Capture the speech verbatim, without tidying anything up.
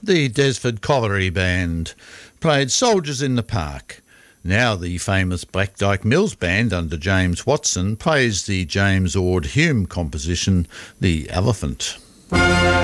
the Desford Colliery Band played Soldiers in the Park. Now the famous Black Dyke Mills Band under James Watson plays the James Ord Hume composition, The Elephant.